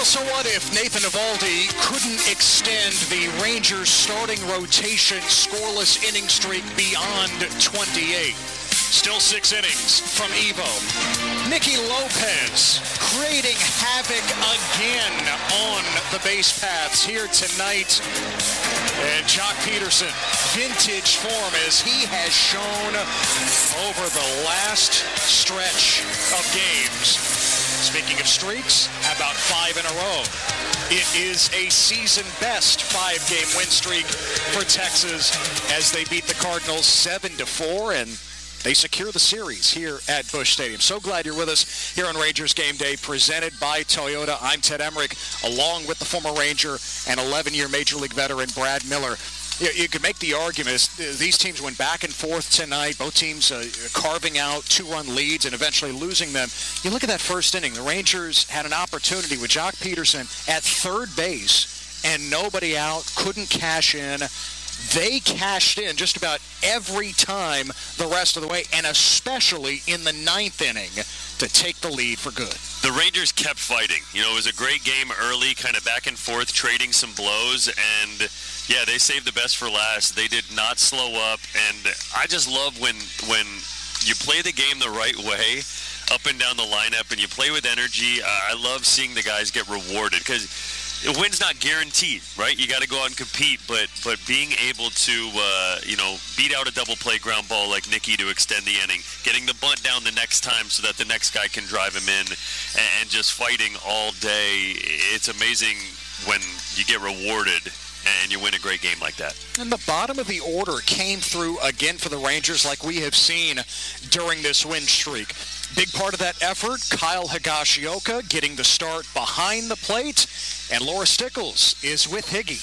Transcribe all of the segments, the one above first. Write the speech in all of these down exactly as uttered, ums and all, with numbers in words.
so what if Nathan Eovaldi couldn't extend the Rangers starting rotation scoreless inning streak beyond twenty-eight? Still six innings from Evo. Nicky Lopez creating havoc again on the base paths here tonight. And Jock Peterson, vintage form as he has shown over the last stretch of games. Speaking of streaks, how about five in a row? It is a season-best five-game win streak for Texas as they beat the Cardinals seven to four, and they secure the series here at Busch Stadium. So glad you're with us here on Rangers Game Day, presented by Toyota. I'm Ted Emmerich, along with the former Ranger and eleven-year Major League veteran Brad Miller. You, you could make the argument these teams went back and forth tonight, both teams uh, carving out two-run leads and eventually losing them. You look at that first inning, the Rangers had an opportunity with Jock Peterson at third base and nobody out, couldn't cash in. They cashed in just about every time the rest of the way, and especially in the ninth inning to take the lead for good. The Rangers kept fighting. You know, it was a great game early, kind of back and forth, trading some blows, and yeah, they saved the best for last. They did not slow up, and I just love when when you play the game the right way, up and down the lineup, and you play with energy. Uh, I love seeing the guys get rewarded, because the win's not guaranteed, right? You got to go out and compete, but but being able to, uh, you know, beat out a double play ground ball like Nicky to extend the inning, getting the bunt down the next time so that the next guy can drive him in, and, and just fighting all day. It's amazing when you get rewarded and you win a great game like that. And the bottom of the order came through again for the Rangers like we have seen during this win streak. Big part of that effort, Kyle Higashioka getting the start behind the plate, and Laura Stickles is with Higgy.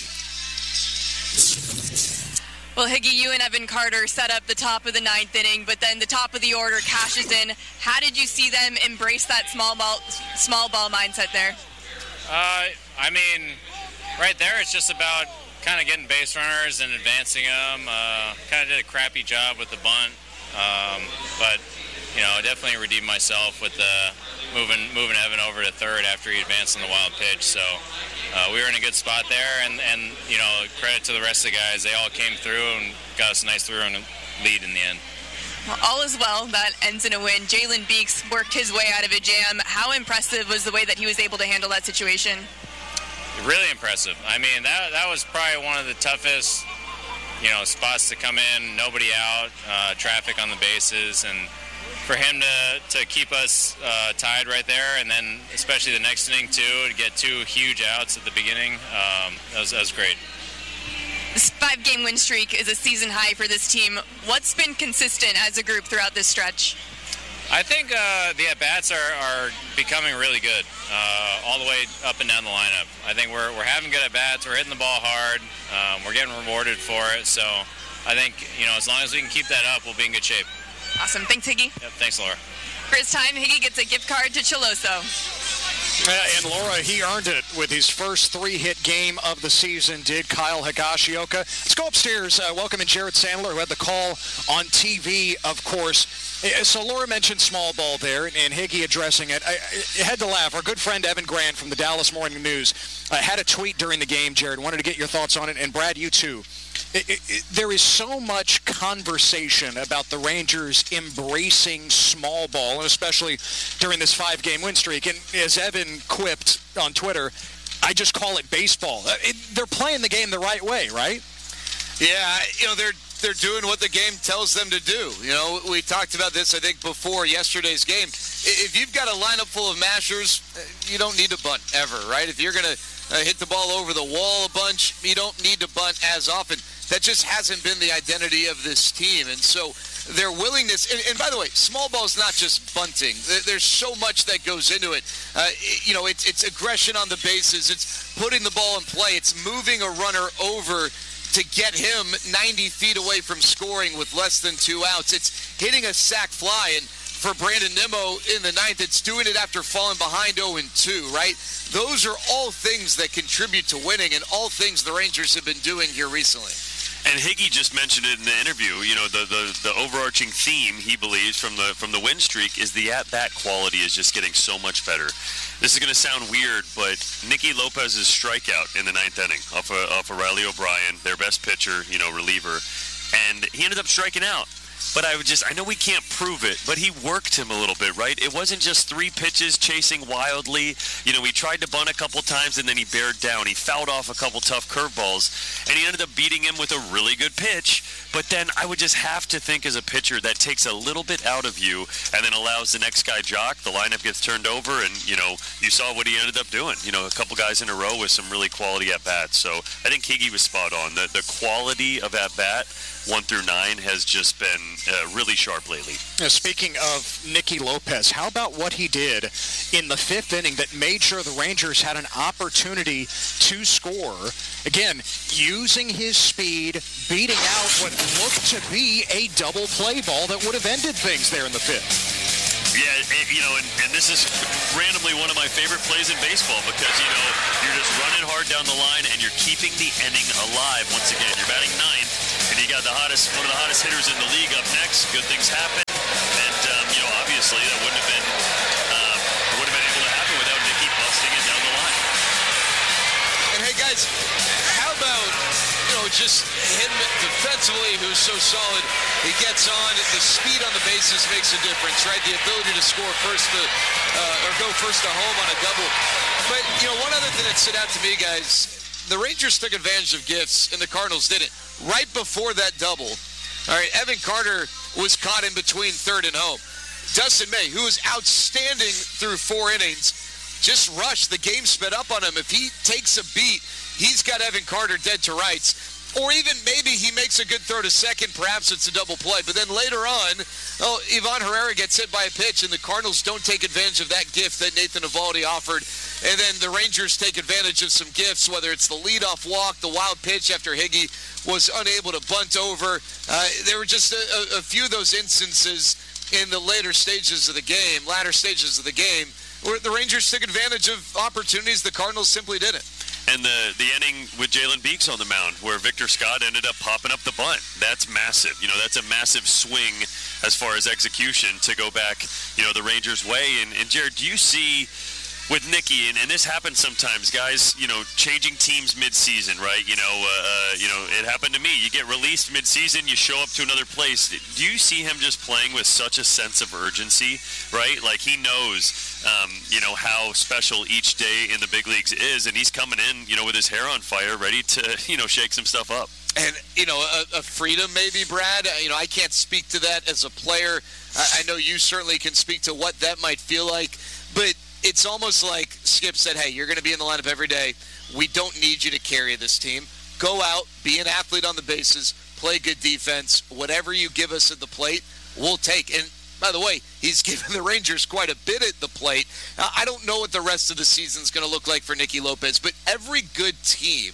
Well, Higgy, you and Evan Carter set up the top of the ninth inning, but then the top of the order cashes in. How did you see them embrace that small ball, small ball mindset there? Uh, I mean, right there, it's just about kind of getting base runners and advancing them. Uh, kind of did a crappy job with the bunt, um, but you know, definitely redeemed myself with the moving moving Evan over to third after he advanced on the wild pitch. So uh, we were in a good spot there, and, and you know, credit to the rest of the guys. They all came through and got us a nice three-run lead in the end. Well, all is well. That ends in a win. Jalen Beeks worked his way out of a jam. How impressive was the way that he was able to handle that situation? Really impressive. I mean, that that was probably one of the toughest, you know, spots to come in. Nobody out, uh, traffic on the bases, and for him to, to keep us uh, tied right there, and then especially the next inning too, to get two huge outs at the beginning, um, that was that was great. This five-game win streak is a season high for this team. What's been consistent as a group throughout this stretch? I think uh, the at-bats are, are becoming really good, uh, all the way up and down the lineup. I think we're we're having good at-bats, we're hitting the ball hard, um, we're getting rewarded for it, so I think, you know, as long as we can keep that up, we'll be in good shape. Awesome. Thanks, Higgy. Yep, thanks, Laura. For his time, Higgy gets a gift card to Chiloso. Uh, and Laura, he earned it with his first three-hit game of the season, did Kyle Higashioka. Let's go upstairs. Uh, welcome in Jared Sandler, who had the call on T V, of course. Uh, so Laura mentioned small ball there, and, and Higgy addressing it. I, I had to laugh. Our good friend Evan Grant from the Dallas Morning News uh, had a tweet during the game, Jared. Wanted to get your thoughts on it, and Brad, you too. It, it, it, there is so much conversation about the Rangers embracing small ball, and especially during this five-game win streak. And as Evan quipped on Twitter, I just call it baseball. It, they're playing the game the right way, right? Yeah, you know, they're they're doing what the game tells them to do. You know, we talked about this, I think, before yesterday's game. If you've got a lineup full of mashers, you don't need to bunt ever, right? If you're going to uh, hit the ball over the wall a bunch, you don't need to bunt as often. That just hasn't been the identity of this team. And so their willingness, and, and by the way, small ball is not just bunting. There's so much that goes into it. Uh, you know, it's, it's aggression on the bases. It's putting the ball in play. It's moving a runner over to get him ninety feet away from scoring with less than two outs. It's hitting a sac fly. And for Brandon Nimmo in the ninth, it's doing it after falling behind oh and two, right? Those are all things that contribute to winning and all things the Rangers have been doing here recently. And Higgy just mentioned it in the interview. You know, the, the, the overarching theme, he believes, from the from the win streak is the at-bat quality is just getting so much better. This is going to sound weird, but Nicky Lopez's strikeout in the ninth inning off of, off of Riley O'Brien, their best pitcher, you know, reliever, and he ended up striking out. But I would just, I know we can't prove it, but he worked him a little bit, right? It wasn't just three pitches chasing wildly. You know, he tried to bunt a couple times and then he bared down. He fouled off a couple tough curveballs, and he ended up beating him with a really good pitch. But then I would just have to think as a pitcher that takes a little bit out of you and then allows the next guy jock. The lineup gets turned over, and, you know, you saw what he ended up doing. You know, a couple guys in a row with some really quality at-bats. So I think Higgy was spot on. The, the quality of at-bat, one through nine, has just been uh, really sharp lately. Now, speaking of Nicky Lopez, how about what he did in the fifth inning that made sure the Rangers had an opportunity to score? Again, using his speed, beating out what looked to be a double play ball that would have ended things there in the fifth. Yeah, it, you know, and, and this is randomly one of my favorite plays in baseball because, you know, you're just running hard down the line and you're keeping the inning alive. Once again, you're batting ninth, and you got the hottest, one of the hottest hitters in the league up next. Good things happen, and um, you know, obviously that wouldn't have been uh, would have been able to happen without Nicky busting it down the line. And hey, guys, how about, you know, just him defensively, who's so solid. He gets on. The speed on the bases makes a difference, right? The ability to score first to, uh, or go first to home on a double. But, you know, one other thing that stood out to me, guys, the Rangers took advantage of gifts, and the Cardinals didn't. Right before that double, all right, Evan Carter was caught in between third and home. Dustin May, who was outstanding through four innings, just rushed. The game sped up on him. If he takes a beat, he's got Evan Carter dead to rights. Or even maybe he makes a good throw to second. Perhaps it's a double play. But then later on, oh, Ivan Herrera gets hit by a pitch, and the Cardinals don't take advantage of that gift that Nathan Eovaldi offered. And then the Rangers take advantage of some gifts, whether it's the leadoff walk, the wild pitch after Higgy was unable to bunt over. Uh, there were just a, a few of those instances in the later stages of the game, latter stages of the game, where the Rangers took advantage of opportunities the Cardinals simply didn't. And the, the inning with Jalen Beeks on the mound where Victor Scott ended up popping up the bunt. That's massive. You know, that's a massive swing as far as execution to go back, you know, the Rangers' way. And, and Jared, do you see with Nicky, and, and this happens sometimes, guys, you know, changing teams mid-season, right? You know, uh, uh, you know, it happened to me. You get released mid-season, you show up to another place. Do you see him just playing with such a sense of urgency, right? Like he knows, um, you know, how special each day in the big leagues is, and he's coming in, you know, with his hair on fire, ready to, you know, shake some stuff up. And, you know, a, a freedom maybe, Brad. You know, I can't speak to that as a player. I, I know you certainly can speak to what that might feel like, but it's almost like Skip said, hey, you're going to be in the lineup every day. We don't need you to carry this team. Go out, be an athlete on the bases, play good defense. Whatever you give us at the plate, we'll take. And by the way, he's given the Rangers quite a bit at the plate. Now, I don't know what the rest of the season is going to look like for Nicky Lopez, but every good team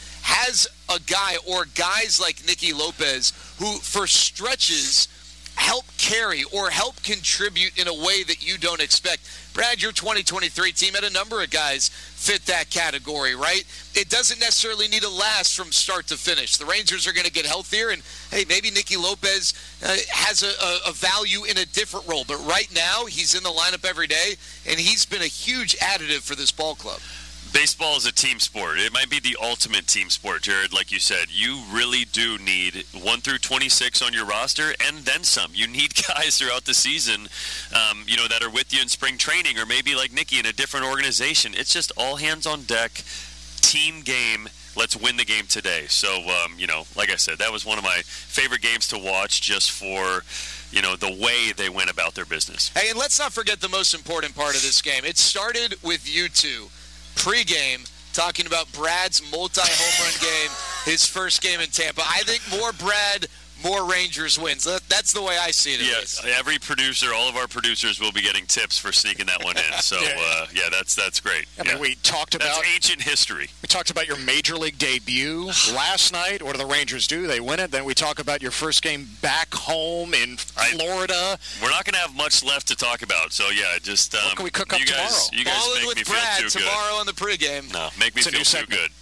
has a guy or guys like Nicky Lopez who, for stretches, help carry or help contribute in a way that you don't expect. Brad, your twenty twenty-three team had a number of guys fit that category, right? It doesn't necessarily need to last from start to finish. The Rangers are going to get healthier, and, hey, maybe Nicky Lopez uh, has a, a, a value in a different role. But right now, he's in the lineup every day, and he's been a huge additive for this ball club. Baseball is a team sport. It might be the ultimate team sport, Jared, like you said. You really do need one through twenty-six on your roster and then some. You need guys throughout the season, um, you know, that are with you in spring training or maybe like Nicky in a different organization. It's just all hands on deck, team game. Let's win the game today. So, um, you know, like I said, that was one of my favorite games to watch just for, you know, the way they went about their business. Hey, and let's not forget the most important part of this game. It started with you two. Pre-game, talking about Brad's multi-home run game, his first game in Tampa. I think more Brad, more Rangers wins. That, that's the way I see it. Yes, yeah, every producer, all of our producers will be getting tips for sneaking that one in. So, yeah, uh, yeah that's that's great. I yeah. mean, we talked about that's ancient history. We talked about your major league debut last night. What do the Rangers do? They win it. Then we talk about your first game back home in Florida. I, we're not going to have much left to talk about. So, yeah, just um, what can we cook up you guys, tomorrow? You guys Ballin' make with me Brad feel too tomorrow good. on the pregame. No, make me it's feel too good.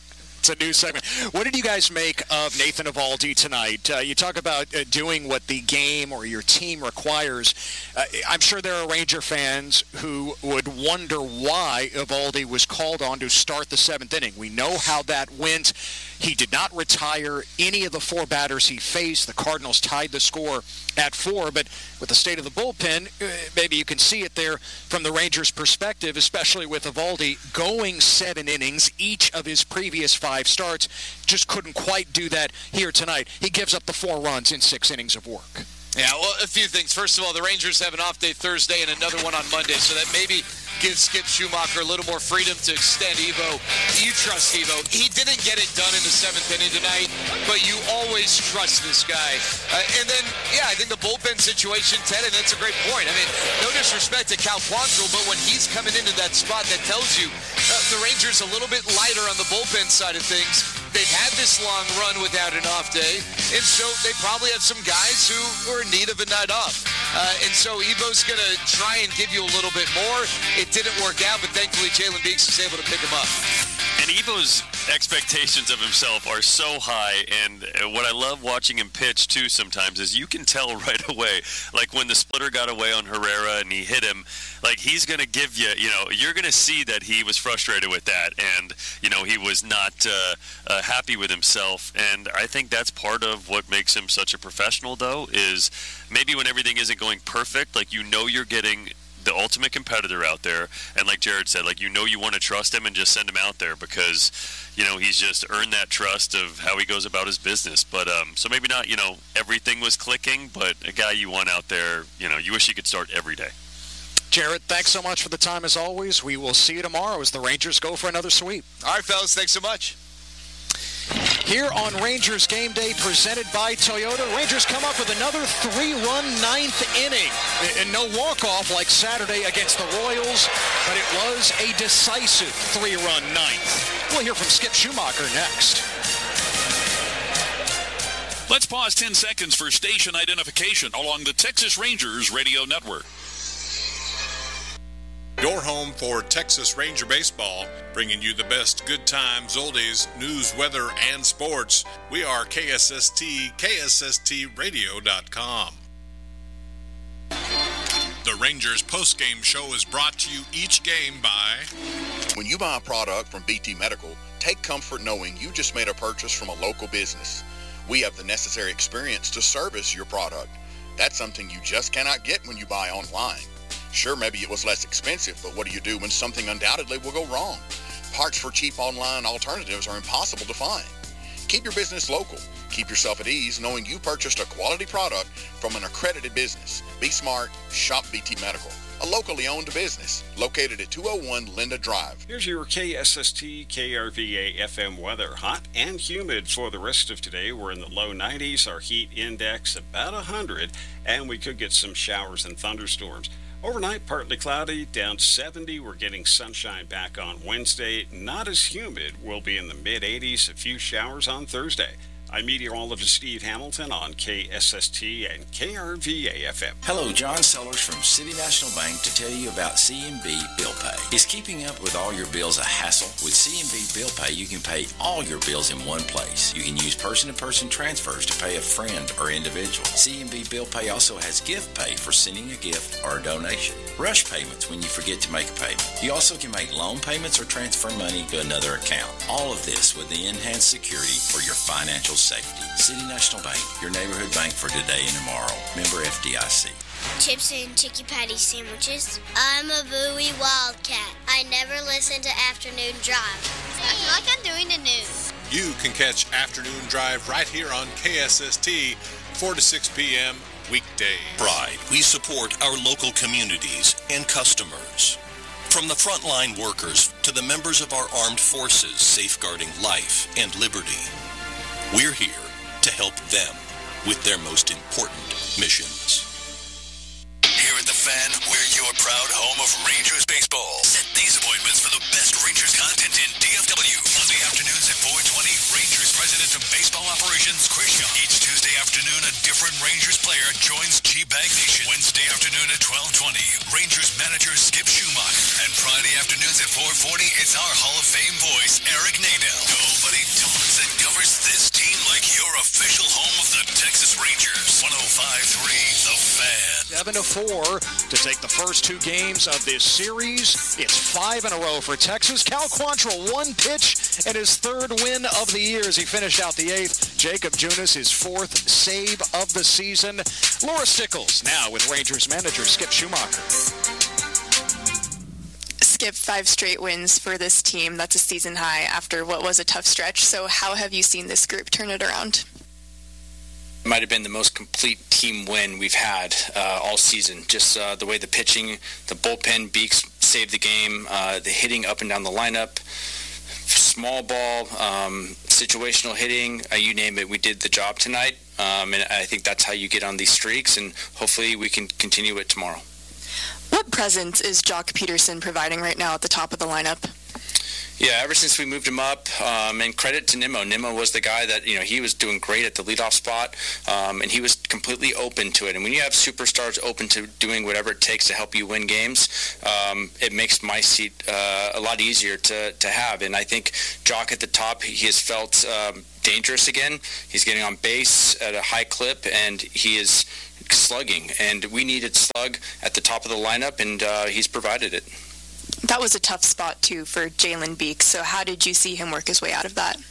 It's a new segment. What did you guys make of Nathan Eovaldi tonight? Uh, you talk about uh, doing what the game or your team requires. Uh, I'm sure there are Ranger fans who would wonder why Eovaldi was called on to start the seventh inning. We know how that went. He did not retire any of the four batters he faced. The Cardinals tied the score at four, but with the state of the bullpen, uh, maybe you can see it there from the Rangers' perspective, especially with Eovaldi going seven innings each of his previous five starts. Just couldn't quite do that here tonight. He gives up the four runs in six innings of work. Yeah, well, a few things. First of all, the Rangers have an off day Thursday and another one on Monday, so that maybe gives Skip Schumacher a little more freedom to extend Evo. You trust Evo. He didn't get it done in the seventh inning tonight, but you always trust this guy. Uh, and then, yeah, I think the bullpen situation, Ted, and that's a great point. I mean, no disrespect to Cal Quantrill, but when he's coming into that spot, that tells you uh, the Rangers a little bit lighter on the bullpen side of things. They've had this long run without an off day, and so they probably have some guys who are in need of a night off. Uh, and so Evo's going to try and give you a little bit more. It didn't work out, but thankfully Jalen Beeks was able to pick him up. And Evo's expectations of himself are so high, and what I love watching him pitch, too, sometimes is you can tell right away, like when the splitter got away on Herrera and he hit him, like he's going to give you, you know, you're going to see that he was frustrated with that, and, you know, he was not uh, uh, happy with himself, and I think that's part of what makes him such a professional, though, is maybe when everything isn't going perfect, like you know you're getting the ultimate competitor out there, and like Jared said, like you know you want to trust him and just send him out there because you know he's just earned that trust of how he goes about his business. But um so maybe not, you know, everything was clicking, but a guy you want out there, you know, you wish he could start every day. Jared, thanks so much for the time as always. We will see you tomorrow as the Rangers go for another sweep. All right, fellas, thanks so much. Here on Rangers Game Day, presented by Toyota, Rangers come up with another three-run ninth inning. And no walk-off like Saturday against the Royals, but it was a decisive three-run ninth. We'll hear from Skip Schumacher next. Let's pause ten seconds for station identification along the Texas Rangers radio network. Your home for Texas Ranger baseball, bringing you the best good times, oldies, news, weather, and sports. We are K S S T, K S S T radio dot com. The Rangers postgame show is brought to you each game by... When you buy a product from B T Medical, take comfort knowing you just made a purchase from a local business. We have the necessary experience to service your product. That's something you just cannot get when you buy online. Sure, maybe it was less expensive, but what do you do when something undoubtedly will go wrong? Parts for cheap online alternatives are impossible to find. Keep your business local. Keep yourself at ease knowing you purchased a quality product from an accredited business. Be smart. Shop B T Medical, a locally owned business located at two oh one Linda Drive. Here's your K S S T K R V A F M weather. Hot and humid for the rest of today. We're in the low nineties. Our heat index about one hundred, and we could get some showers and thunderstorms. Overnight, partly cloudy, down seventy. We're getting sunshine back on Wednesday. Not as humid. We'll be in the mid eighties. A few showers on Thursday. I'm meteorologist Steve Hamilton on K S S T and K R V A F M. Hello, John Sellers from City National Bank to tell you about C M B Bill Pay. Is keeping up with all your bills a hassle? With C M B Bill Pay, you can pay all your bills in one place. You can use person-to-person transfers to pay a friend or individual. C M B Bill Pay also has gift pay for sending a gift or a donation. Rush payments when you forget to make a payment. You also can make loan payments or transfer money to another account. All of this with the enhanced security for your financial safety. City National Bank, your neighborhood bank for today and tomorrow. Member F D I C. Chips and Chicky Patty sandwiches. I'm a Bowie Wildcat. I never listen to Afternoon Drive. I feel like I'm doing the news. You can catch Afternoon Drive right here on K S S T, four to six p.m. weekdays. Pride, we support our local communities and customers. From the frontline workers to the members of our armed forces safeguarding life and liberty, we're here to help them with their most important missions. Here at The Fan, we're your proud home of Rangers baseball. Set these appointments for the best Rangers content in D F W. Monday afternoons at four twenty, Rangers President of Baseball Operations, Chris Shaw. Each Tuesday afternoon, a different Rangers player joins G-Bag Nation. Wednesday afternoon at twelve twenty, Rangers manager Skip Schumacher. And Friday afternoons at four forty, it's our Hall of Fame voice, Eric Nadel. Nobody news that covers this team like your official home of the Texas Rangers. one oh five point three The Fan. seven to four to take the first two games of this series. It's five in a row for Texas. Cal Quantrill, one pitch and his third win of the year as he finished out the eighth. Jacob Junis, his fourth save of the season. Laura Stickles now with Rangers manager Skip Schumacher. Skip, five straight wins for this team. That's a season high after what was a tough stretch. So how have you seen this group turn it around? It might have been the most complete team win we've had uh, all season. Just uh, the way the pitching, the bullpen, Beeks saved the game, uh, the hitting up and down the lineup, small ball, um, situational hitting, uh, you name it, we did the job tonight. Um, and I think that's how you get on these streaks, and hopefully we can continue it tomorrow. What presence is Jock Peterson providing right now at the top of the lineup? Yeah, ever since we moved him up, um, and credit to Nimmo. Nimmo was the guy that, you know, he was doing great at the leadoff spot, um, and he was completely open to it. And when you have superstars open to doing whatever it takes to help you win games, um, it makes my seat uh, a lot easier to, to have. And I think Jock at the top, he has felt um, dangerous again. He's getting on base at a high clip, and he is slugging. And we needed slug at the top of the lineup, and uh, he's provided it. That was a tough spot, too, for Jalen Beeks. So how did you see him work his way out of that?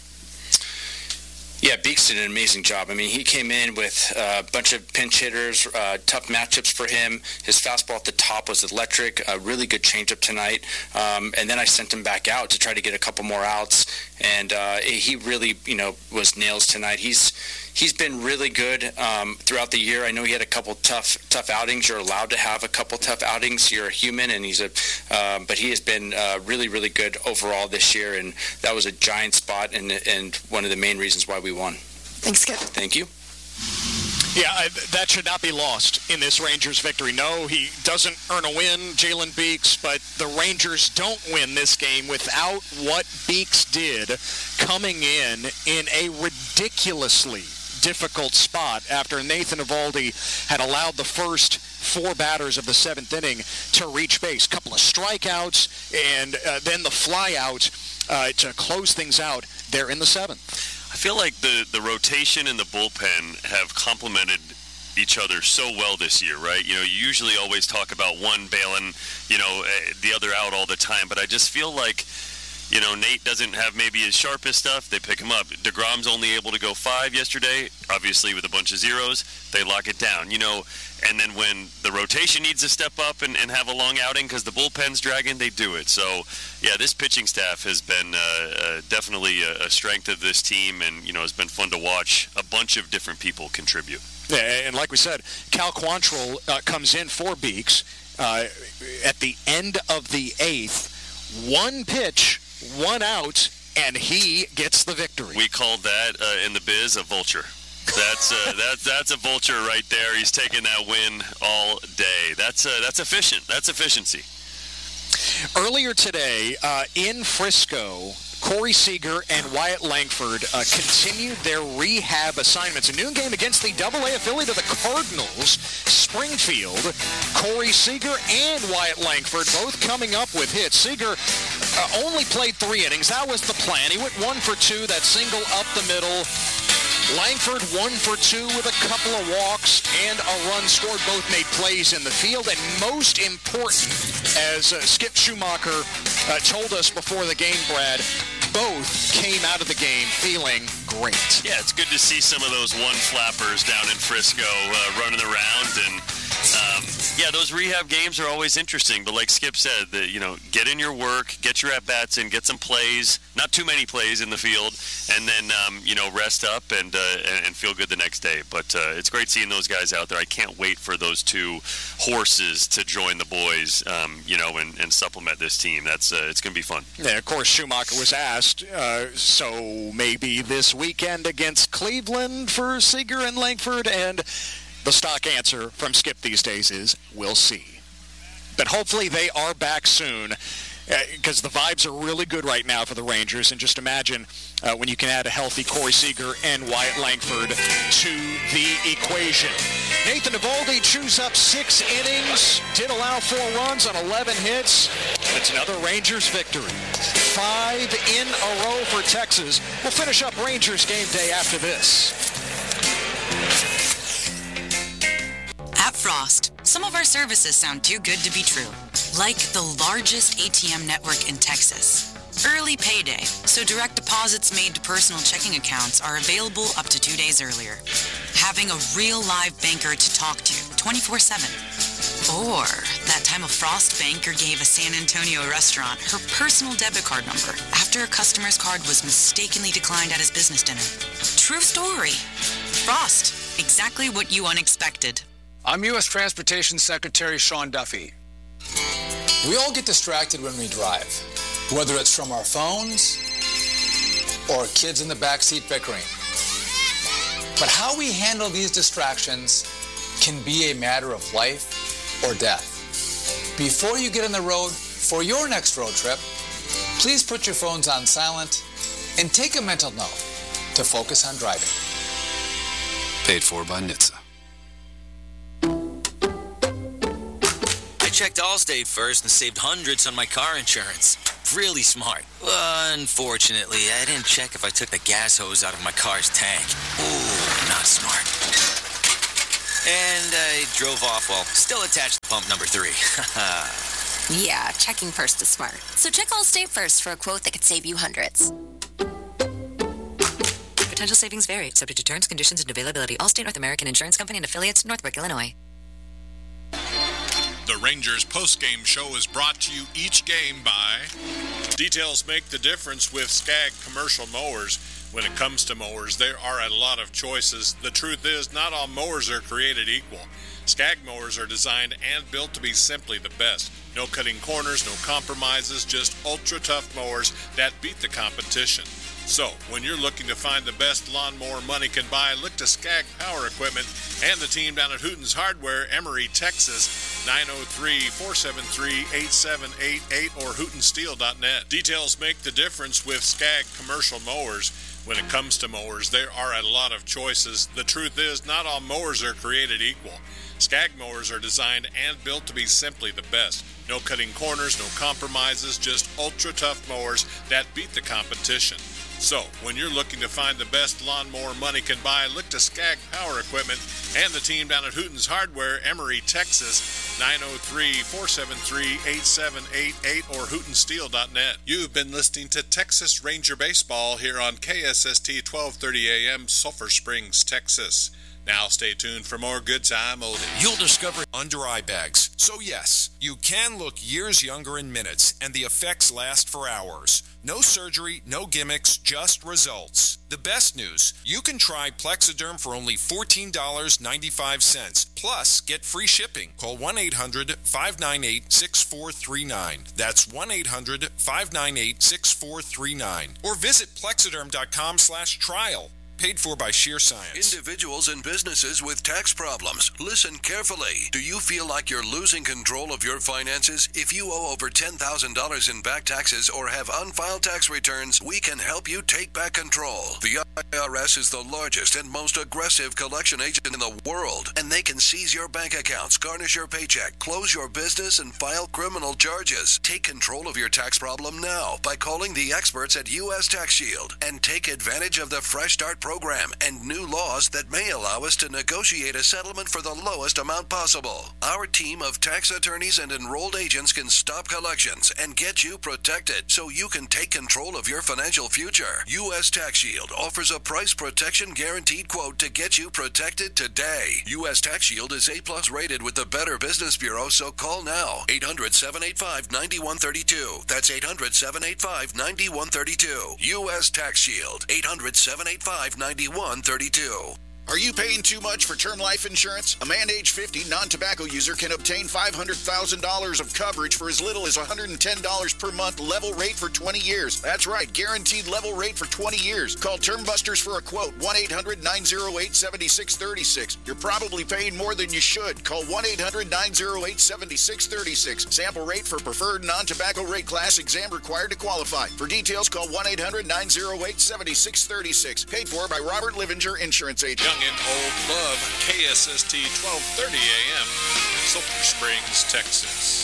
Yeah, Beeks did an amazing job. I mean, he came in with a bunch of pinch hitters, uh, tough matchups for him. His fastball at the top was electric, a really good changeup tonight. Um, and then I sent him back out to try to get a couple more outs. And uh, he really, you know, was nails tonight. He's he's been really good um, throughout the year. I know he had a couple tough tough outings. You're allowed to have a couple tough outings. You're a human, and he's a. Uh, but he has been uh, really, really good overall this year, and that was a giant spot and and one of the main reasons why we won. Thanks, Skip. Thank you. Yeah, I, that should not be lost in this Rangers victory. No, he doesn't earn a win, Jalen Beeks, but the Rangers don't win this game without what Beeks did coming in in a ridiculously difficult spot after Nathan Eovaldi had allowed the first four batters of the seventh inning to reach base. Couple of strikeouts and uh, then the flyout uh, to close things out there in the seventh. I feel like the, the rotation and the bullpen have complemented each other so well this year, right? You know, you usually always talk about one bailing, you know, the other out all the time, but I just feel like, you know, Nate doesn't have maybe his sharpest stuff. They pick him up. DeGrom's only able to go five yesterday, obviously with a bunch of zeros. They lock it down, you know. And then when the rotation needs to step up and, and have a long outing because the bullpen's dragging, they do it. So, yeah, this pitching staff has been uh, uh, definitely a, a strength of this team, and, you know, it's been fun to watch a bunch of different people contribute. Yeah, and like we said, Cal Quantrill uh, comes in for Beeks uh, at the end of the eighth. One pitch, one out, and he gets the victory. We called that uh, in the biz a vulture. That's uh, that's that's a vulture right there. He's taking that win all day. That's uh, that's efficient. That's efficiency. Earlier today uh, in Frisco, Corey Seager and Wyatt Langford uh, continued their rehab assignments. A noon game against the double A affiliate of the Cardinals, Springfield. Corey Seager and Wyatt Langford both coming up with hits. Seager uh, only played three innings. That was the plan. He went one for two, that single up the middle. Langford one for two with a couple of walks and a run scored. Both made plays in the field. And most important, as uh, Skip Schumacher uh, told us before the game, Brad, both came out of the game feeling great. Yeah, it's good to see some of those one flappers down in Frisco uh, running around. And um, yeah, those rehab games are always interesting. But like Skip said, the, you know, get in your work, get your at-bats in, get some plays, not too many plays in the field, and then, um, you know, rest up and, uh, and feel good the next day. But uh, it's great seeing those guys out there. I can't wait for those two horses to join the boys, um, you know, and, and supplement this team. That's uh, it's going to be fun. Yeah, of course, Schumacher was asked, uh, so maybe this weekend against Cleveland for Seager and Langford, and the stock answer from Skip these days is, we'll see. But hopefully they are back soon, because uh, the vibes are really good right now for the Rangers. And just imagine uh, when you can add a healthy Corey Seager and Wyatt Langford to the equation. Nathan Eovaldi chews up six innings, did allow four runs on eleven hits. It's another Rangers victory. five in a row for Texas. We'll finish up Rangers game day after this. At Frost, some of our services sound too good to be true. Like the largest A T M network in Texas. Early payday, so direct deposits made to personal checking accounts are available up to two days earlier. Having a real live banker to talk to twenty-four seven. Or that time a Frost banker gave a San Antonio restaurant her personal debit card number after a customer's card was mistakenly declined at his business dinner. True story. Frost, exactly what you unexpected. I'm U S Transportation Secretary Sean Duffy. We all get distracted when we drive, whether it's from our phones or kids in the backseat bickering. But how we handle these distractions can be a matter of life or death. Before you get on the road for your next road trip, please put your phones on silent and take a mental note to focus on driving. Paid for by N H T S A. I checked Allstate first and saved hundreds on my car insurance. Really smart. Well, unfortunately, I didn't check if I took the gas hose out of my car's tank. Ooh, not smart. And I drove off while still attached to pump number three. Yeah, checking first is smart. So check Allstate first for a quote that could save you hundreds. Potential savings vary, subject to terms, conditions, and availability. Allstate North American Insurance Company and affiliates, Northbrook, Illinois. The Rangers postgame show is brought to you each game by Details Make the Difference with Skag Commercial Mowers. When it comes to mowers, there are a lot of choices. The truth is, not all mowers are created equal. Skag mowers are designed and built to be simply the best. No cutting corners, no compromises, just ultra-tough mowers that beat the competition. So, when you're looking to find the best lawnmower money can buy, look to Skag Power Equipment and the team down at Hooten's Hardware, Emory, Texas, nine oh three, four seven three, eight seven eight eight or hooten steel dot net. Details make the difference with Skag Commercial Mowers. When it comes to mowers, there are a lot of choices. The truth is, not all mowers are created equal. Skag mowers are designed and built to be simply the best. No cutting corners, no compromises, just ultra-tough mowers that beat the competition. So, when you're looking to find the best lawnmower money can buy, look to Skag Power Equipment and the team down at Hooten's Hardware, Emory, Texas, nine oh three, four seven three, eight seven eight eight or hooten steel dot net. You've been listening to Texas Ranger Baseball here on K S S T twelve thirty A M, Sulphur Springs, Texas. Now stay tuned for more Good Time Oldies. You'll discover under eye bags. So yes, you can look years younger in minutes, and the effects last for hours. No surgery, no gimmicks, just results. The best news, you can try Plexiderm for only fourteen dollars and ninety-five cents. Plus, get free shipping. Call one eight hundred, five nine eight, six four three nine. That's one eight hundred, five nine eight, six four three nine. Or visit plexiderm dot com slash trial. Paid for by Sheer Science. Individuals and businesses with tax problems, listen carefully. Do you feel like you're losing control of your finances? If you owe over ten thousand dollars in back taxes or have unfiled tax returns, we can help you take back control. The I R S is the largest and most aggressive collection agent in the world, and they can seize your bank accounts, garnish your paycheck, close your business, and file criminal charges. Take control of your tax problem now by calling the experts at U S Tax Shield and take advantage of the Fresh Start program. program and new laws that may allow us to negotiate a settlement for the lowest amount possible. Our team of tax attorneys and enrolled agents can stop collections and get you protected so you can take control of your financial future. U S Tax Shield offers a price protection guaranteed quote to get you protected today. U S Tax Shield is A plus rated with the Better Business Bureau, so call now. eight hundred, seven eight five, nine one three two. That's eight hundred, seven eight five, nine one three two. U S Tax Shield. eight hundred, seven eight five, nine one three two. Are you paying too much for term life insurance? A man age fifty non-tobacco user can obtain five hundred thousand dollars of coverage for as little as one hundred ten dollars per month, level rate for twenty years. That's right, guaranteed level rate for twenty years. Call Term Busters for a quote, one eight hundred, nine oh eight, seven six three six. You're probably paying more than you should. Call one eight hundred, nine oh eight, seven six three six. Sample rate for preferred non-tobacco rate class, exam required to qualify. For details, call one eight hundred, nine oh eight, seven six three six. Paid for by Robert Livinger, Insurance Agent. Young and Old Love, K S S T twelve thirty A M, Sulphur Springs, Texas.